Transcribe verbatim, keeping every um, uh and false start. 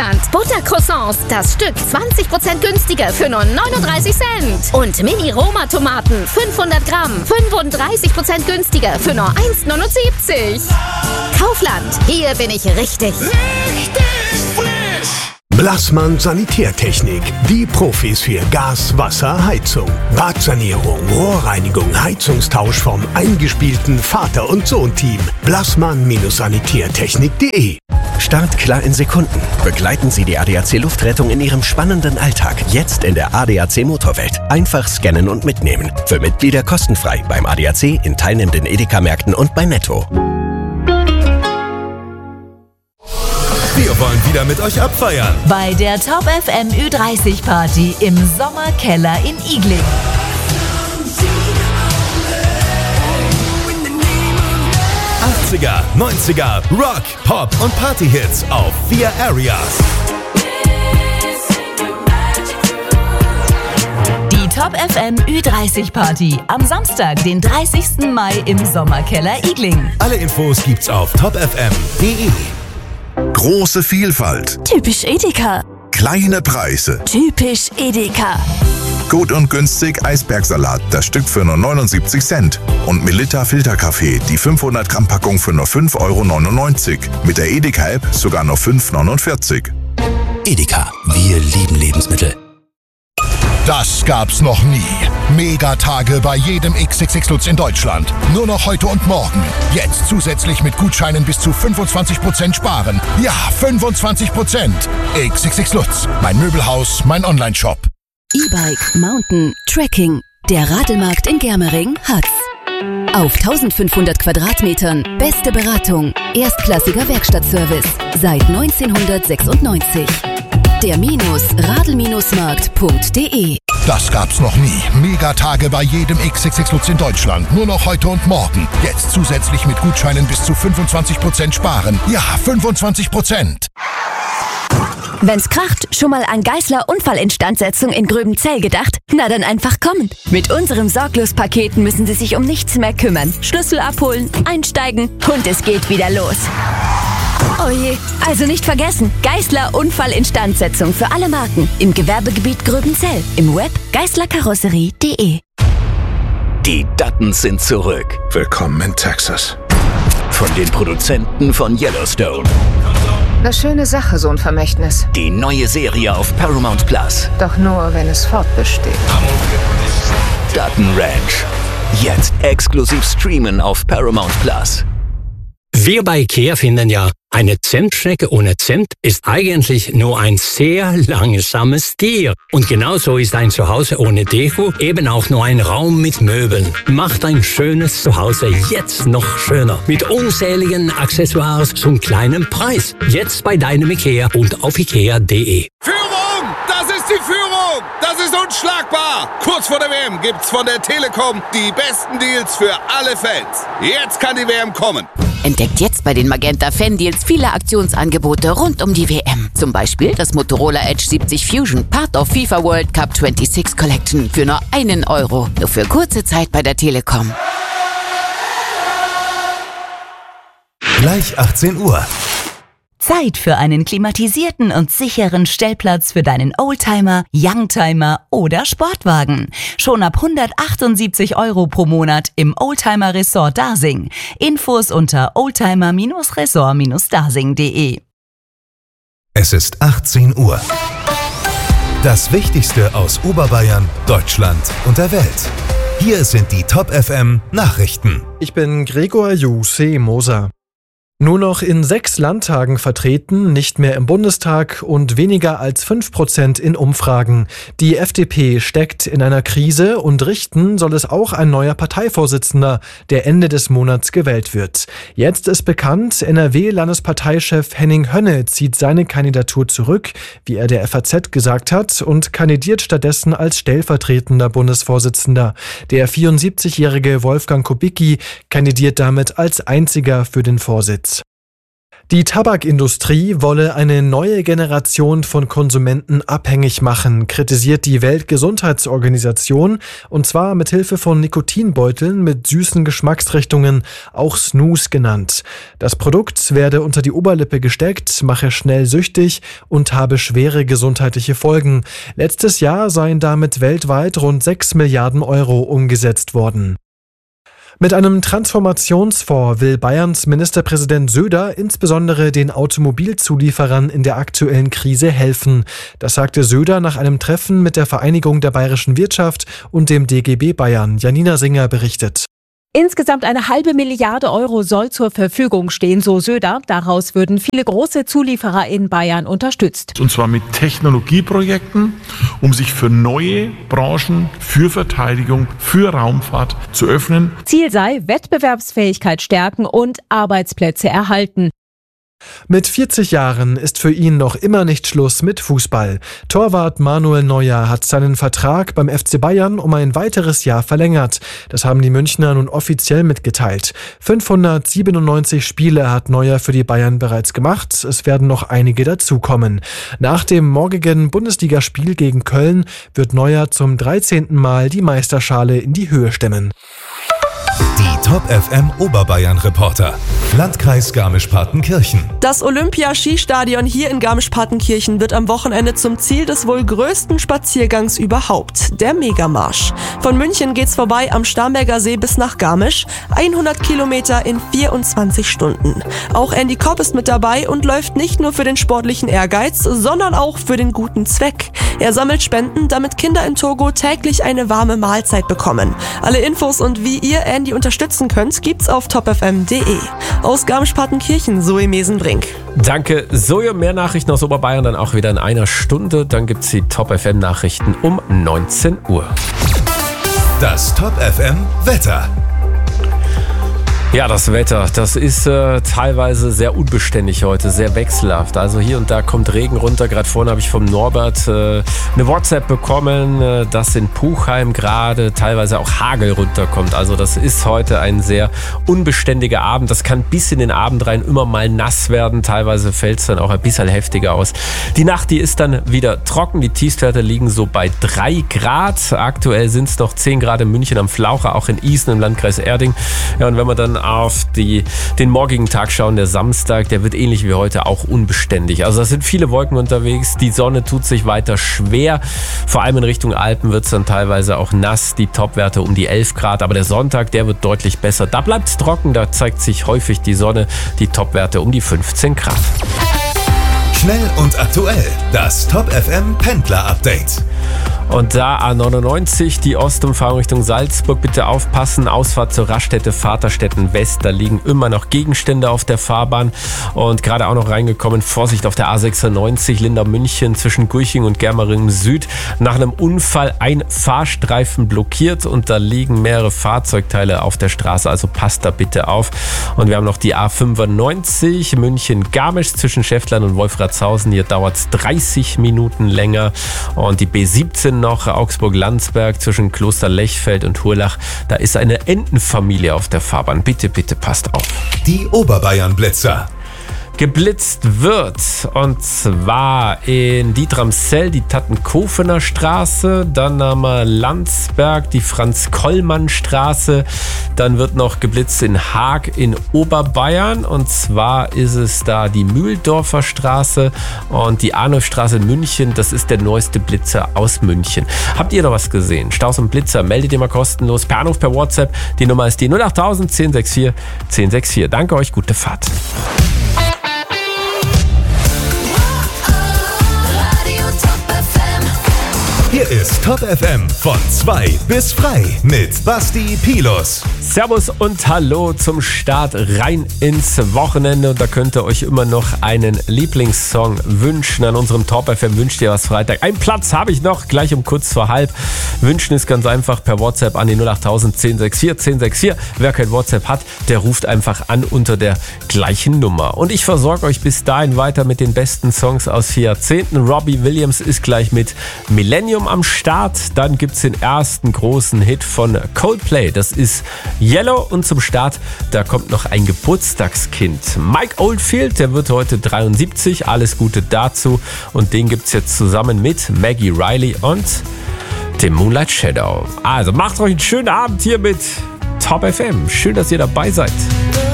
Kaufland. Buttercroissants, das Stück zwanzig Prozent günstiger für nur neununddreißig Cent. Und Mini-Roma-Tomaten, fünfhundert Gramm, fünfunddreißig Prozent günstiger für nur eins neunundsiebzig. Kaufland, hier bin ich richtig. Richtig frisch! Blassmann Sanitärtechnik. Die Profis für Gas, Wasser, Heizung. Badsanierung, Rohrreinigung, Heizungstausch vom eingespielten Vater- und Sohn-Team. Blassmann-sanitärtechnik punkt de. Start klar in Sekunden. Begleiten Sie die A D A C Luftrettung in Ihrem spannenden Alltag. Jetzt in der A D A C Motorwelt. Einfach scannen und mitnehmen. Für Mitglieder kostenfrei beim A D A C, in teilnehmenden Edeka-Märkten und bei Netto. Wir wollen wieder mit euch abfeiern. Bei der Top F M Ü dreißig Party im Sommerkeller in Igling. achtziger, neunziger, Rock, Pop und Party-Hits auf vier Areas. Die Top F M Ü dreißig Party am Samstag, den dreißigsten Mai im Sommerkeller Igling. Alle Infos gibt's auf top f m punkt de. Große Vielfalt. Typisch Edeka. Kleine Preise. Typisch Edeka. Gut und günstig Eisbergsalat, das Stück für nur neunundsiebzig Cent. Und Melitta Filterkaffee, die fünfhundert Gramm Packung für nur fünf Euro neunundneunzig. Mit der Edeka-App sogar nur fünf Euro neunundvierzig. Edeka, wir lieben Lebensmittel. Das gab's noch nie. Megatage bei jedem X X X Lutz in Deutschland. Nur noch heute und morgen. Jetzt zusätzlich mit Gutscheinen bis zu fünfundzwanzig Prozent sparen. Ja, fünfundzwanzig Prozent. X X X Lutz, mein Möbelhaus, mein Online-Shop. E-Bike, Mountain, Trekking. Der Radelmarkt in Germering hat's. Auf eintausendfünfhundert Quadratmetern beste Beratung. Erstklassiger Werkstattservice. Seit neunzehnhundertsechsundneunzig. Der Minus radl-markt punkt de. Das gab's noch nie. Megatage bei jedem X X X Lutz in Deutschland. Nur noch heute und morgen. Jetzt zusätzlich mit Gutscheinen bis zu fünfundzwanzig Prozent sparen. Ja, fünfundzwanzig Prozent. Wenn's kracht, schon mal an Geissler Unfallinstandsetzung in Gröbenzell gedacht? Na dann einfach kommen. Mit unserem Sorglos-Paket müssen Sie sich um nichts mehr kümmern. Schlüssel abholen, einsteigen und es geht wieder los. Oh je, also nicht vergessen, Geissler Unfallinstandsetzung für alle Marken im Gewerbegebiet Gröbenzell. Im Web geissler karosserie punkt de. Die Duttons sind zurück. Willkommen in Texas. Von den Produzenten von Yellowstone. Eine schöne Sache, so ein Vermächtnis. Die neue Serie auf Paramount Plus. Doch nur, wenn es fortbesteht. Dutton Ranch. Jetzt exklusiv streamen auf Paramount Plus. Wir bei IKEA finden ja, eine Zimtschnecke ohne Zimt ist eigentlich nur ein sehr langsames Tier. Und genauso ist ein Zuhause ohne Deko eben auch nur ein Raum mit Möbeln. Macht ein schönes Zuhause jetzt noch schöner. Mit unzähligen Accessoires zum kleinen Preis. Jetzt bei deinem IKEA und auf ikea punkt de. Führung! Das ist die Führung! Das ist unschlagbar! Kurz vor der W M gibt's von der Telekom die besten Deals für alle Fans. Jetzt kann die W M kommen. Entdeckt jetzt bei den Magenta Fan-Deals viele Aktionsangebote rund um die W M. Zum Beispiel das Motorola Edge siebzig Fusion, Part of FIFA World Cup sechsundzwanzig Collection für nur einen Euro. Nur für kurze Zeit bei der Telekom. Gleich achtzehn Uhr. Zeit für einen klimatisierten und sicheren Stellplatz für deinen Oldtimer, Youngtimer oder Sportwagen. Schon ab hundertachtundsiebzig Euro pro Monat im Oldtimer Resort Dasing. Infos unter oldtimer Resort dasing punkt de. Es ist achtzehn Uhr. Das Wichtigste aus Oberbayern, Deutschland und der Welt. Hier sind die Top F M Nachrichten. Ich bin Gregor Jussi Moser. Nur noch in sechs Landtagen vertreten, nicht mehr im Bundestag und weniger als fünf Prozent in Umfragen. Die F D P steckt in einer Krise und richten soll es auch ein neuer Parteivorsitzender, der Ende des Monats gewählt wird. Jetzt ist bekannt, N R W-Landesparteichef Henning Hönnel zieht seine Kandidatur zurück, wie er der F A Z gesagt hat, und kandidiert stattdessen als stellvertretender Bundesvorsitzender. Der vierundsiebzigjährige Wolfgang Kubicki kandidiert damit als einziger für den Vorsitz. Die Tabakindustrie wolle eine neue Generation von Konsumenten abhängig machen, kritisiert die Weltgesundheitsorganisation, und zwar mit Hilfe von Nikotinbeuteln mit süßen Geschmacksrichtungen, auch Snus genannt. Das Produkt werde unter die Oberlippe gesteckt, mache schnell süchtig und habe schwere gesundheitliche Folgen. Letztes Jahr seien damit weltweit rund sechs Milliarden Euro umgesetzt worden. Mit einem Transformationsfonds will Bayerns Ministerpräsident Söder insbesondere den Automobilzulieferern in der aktuellen Krise helfen. Das sagte Söder nach einem Treffen mit der Vereinigung der bayerischen Wirtschaft und dem D G B Bayern. Janina Singer berichtet. Insgesamt eine halbe Milliarde Euro soll zur Verfügung stehen, so Söder. Daraus würden viele große Zulieferer in Bayern unterstützt. Und zwar mit Technologieprojekten, um sich für neue Branchen, für Verteidigung, für Raumfahrt zu öffnen. Ziel sei Wettbewerbsfähigkeit stärken und Arbeitsplätze erhalten. Mit vierzig Jahren ist für ihn noch immer nicht Schluss mit Fußball. Torwart Manuel Neuer hat seinen Vertrag beim F C Bayern um ein weiteres Jahr verlängert. Das haben die Münchner nun offiziell mitgeteilt. fünfhundertsiebenundneunzig Spiele hat Neuer für die Bayern bereits gemacht. Es werden noch einige dazukommen. Nach dem morgigen Bundesligaspiel gegen Köln wird Neuer zum dreizehnten Mal die Meisterschale in die Höhe stemmen. Die Top F M Oberbayern-Reporter. Landkreis Garmisch-Partenkirchen. Das Olympia-Skistadion hier in Garmisch-Partenkirchen wird am Wochenende zum Ziel des wohl größten Spaziergangs überhaupt, der Megamarsch. Von München geht's vorbei am Starnberger See bis nach Garmisch, hundert Kilometer in vierundzwanzig Stunden. Auch Andy Kopp ist mit dabei und läuft nicht nur für den sportlichen Ehrgeiz, sondern auch für den guten Zweck. Er sammelt Spenden, damit Kinder in Togo täglich eine warme Mahlzeit bekommen. Alle Infos und wie ihr Andy unterstützen könnt, gibt's auf top f m punkt d e. Aus Garmisch-Partenkirchen, Zoe Mesenbrink. Danke, Zoe. Mehr Nachrichten aus Oberbayern dann auch wieder in einer Stunde. Dann gibt's die Top F M Nachrichten um neunzehn Uhr. Das Top F M Wetter. Ja, das Wetter, das ist äh, teilweise sehr unbeständig heute, sehr wechselhaft. Also hier und da kommt Regen runter. Gerade vorhin habe ich vom Norbert äh, eine WhatsApp bekommen, äh, dass in Puchheim gerade teilweise auch Hagel runterkommt. Also das ist heute ein sehr unbeständiger Abend. Das kann bis in den Abend rein immer mal nass werden. Teilweise fällt es dann auch ein bisschen heftiger aus. Die Nacht, die ist dann wieder trocken. Die Tiefstwerte liegen so bei drei Grad. Aktuell sind es noch zehn Grad in München am Flaucher, auch in Isen im Landkreis Erding. Ja, und wenn man dann auf die, den morgigen Tag schauen, der Samstag, der wird ähnlich wie heute auch unbeständig. Also da sind viele Wolken unterwegs, die Sonne tut sich weiter schwer, vor allem in Richtung Alpen wird es dann teilweise auch nass, die Topwerte um die elf Grad, aber der Sonntag, der wird deutlich besser. Da bleibt es trocken, da zeigt sich häufig die Sonne, die Topwerte um die fünfzehn Grad. Schnell und aktuell, das Top F M Pendler Update. Und da A neunundneunzig, die Ostumfahrung Richtung Salzburg, bitte aufpassen. Ausfahrt zur Raststätte Vaterstetten West, da liegen immer noch Gegenstände auf der Fahrbahn. Und gerade auch noch reingekommen, Vorsicht auf der A sechsundneunzig, Lindau München zwischen Gurching und Germering Süd. Nach einem Unfall ein Fahrstreifen blockiert und da liegen mehrere Fahrzeugteile auf der Straße, also passt da bitte auf. Und wir haben noch die A fünfundneunzig, München-Garmisch zwischen Schäftlern und Wolfratshausen, hier dauert es dreißig Minuten länger. Und die B siebzehn noch, Augsburg-Landsberg zwischen Kloster Lechfeld und Hurlach. Da ist eine Entenfamilie auf der Fahrbahn. Bitte, bitte passt auf. Die Oberbayern-Blitzer. Geblitzt wird, und zwar in Dietramsel die Tattenkofener Straße, dann haben wir Landsberg, die Franz-Kollmann-Straße, dann wird noch geblitzt in Haag in Oberbayern, und zwar ist es da die Mühldorfer Straße und die Arnulfstraße in München, das ist der neueste Blitzer aus München. Habt ihr noch was gesehen? Staus und Blitzer, meldet ihr mal kostenlos per Anruf, per WhatsApp, die Nummer ist die null acht null null eins null sechs vier eins null sechs vier. Danke euch, gute Fahrt. Hier ist Top F M von zwei bis frei mit Basti Pilus. Servus und Hallo zum Start rein ins Wochenende. Und da könnt ihr euch immer noch einen Lieblingssong wünschen. An unserem Top F M wünscht ihr was Freitag. Einen Platz habe ich noch, gleich um kurz vor halb. Wünschen ist ganz einfach per WhatsApp an die null acht null null eins null sechs vier eins null sechs vier. Wer kein WhatsApp hat, der ruft einfach an unter der gleichen Nummer. Und ich versorge euch bis dahin weiter mit den besten Songs aus vier Jahrzehnten. Robbie Williams ist gleich mit Millennium am am Start. Dann gibt es den ersten großen Hit von Coldplay. Das ist Yellow. Und zum Start, da kommt noch ein Geburtstagskind. Mike Oldfield, der wird heute dreiundsiebzig. Alles Gute dazu. Und den gibt es jetzt zusammen mit Maggie Riley und dem Moonlight Shadow. Also macht euch einen schönen Abend hier mit Top F M. Schön, dass ihr dabei seid.